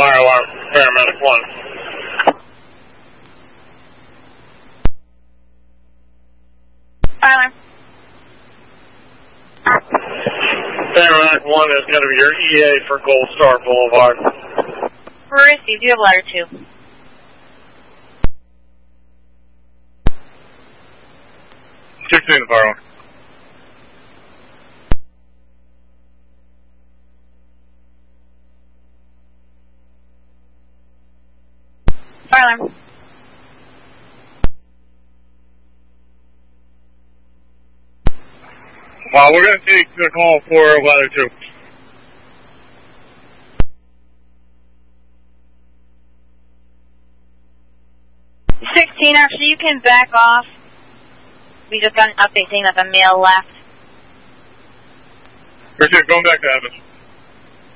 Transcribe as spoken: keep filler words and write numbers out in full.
Fire alarm, paramedic one. Fire alarm. Paramedic one is going to be your E A for Gold Star Boulevard. Received. You have ladder two. sixteen the fire alarm. Fire alarm. Uh, we're going to take the call for ladder two. sixteen, actually, you can back off. We just got an update saying that the male left. Richard, going back to Evans.